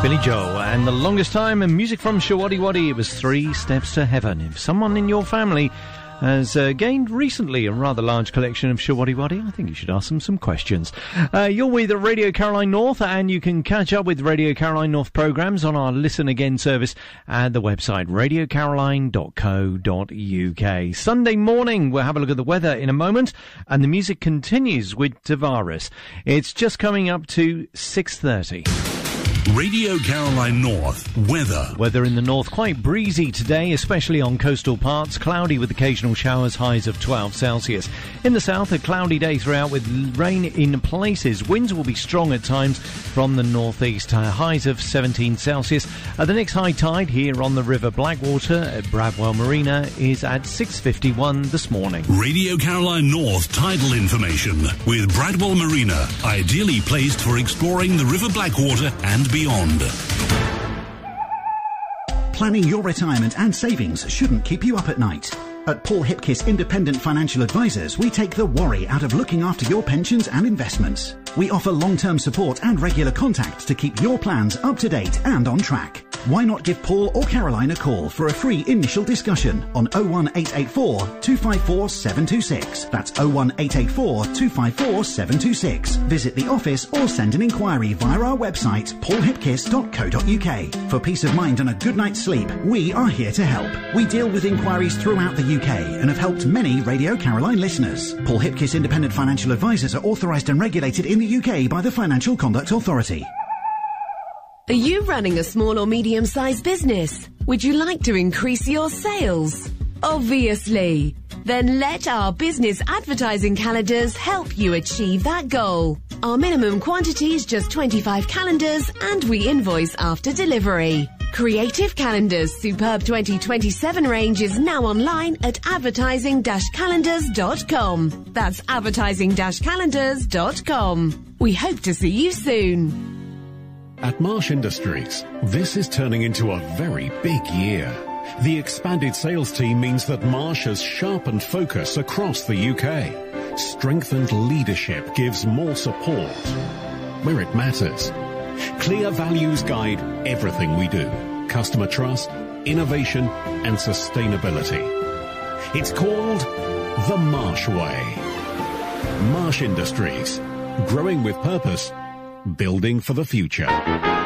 Billy Joel, and the longest time and music from Showaddywaddy Waddy, it was 3 Steps to Heaven. If someone in your family has gained recently a rather large collection of Showaddywaddy Waddy, I think you should ask them some questions. You're with Radio Caroline North, and you can catch up with Radio Caroline North programmes on our Listen Again service at the website radiocaroline.co.uk. Sunday morning, we'll have a look at the weather in a moment, and the music continues with Tavares. It's just coming up to 6:30. Radio Caroline North weather. Weather in the north quite breezy today, especially on coastal parts. Cloudy with occasional showers, highs of 12 Celsius. In the south, a cloudy day throughout with rain in places. Winds will be strong at times from the northeast. Highs of 17 Celsius. The next high tide here on the River Blackwater at Bradwell Marina is at 6:51 this morning. Radio Caroline North tidal information with Bradwell Marina, ideally placed for exploring the River Blackwater and beyond. Planning your retirement and savings shouldn't keep you up at night. At Paul Hipkiss Independent Financial Advisors, we take the worry out of looking after your pensions and investments. We offer long-term support and regular contact to keep your plans up to date and on track. Why not give Paul or Caroline a call for a free initial discussion on 01884 254 726. That's 01884 254 726. Visit the office or send an inquiry via our website paulhipkiss.co.uk. For peace of mind and a good night's sleep, we are here to help. We deal with inquiries throughout the UK and have helped many Radio Caroline listeners. Paul Hipkiss Independent Financial Advisors are authorised and regulated in the UK by the Financial Conduct Authority. Are you running a small or medium-sized business? Would you like to increase your sales? Obviously. Then let our business advertising calendars help you achieve that goal. Our minimum quantity is just 25 calendars and we invoice after delivery. Creative Calendars Superb 2027 range is now online at advertising-calendars.com. That's advertising-calendars.com. We hope to see you soon. At Marsh Industries, this is turning into a very big year. The expanded sales team means that Marsh has sharpened focus across the UK. Strengthened leadership gives more support where it matters. Clear values guide everything we do. Customer trust, innovation, and sustainability. It's called the Marsh Way. Marsh Industries. Growing with purpose. Building for the future.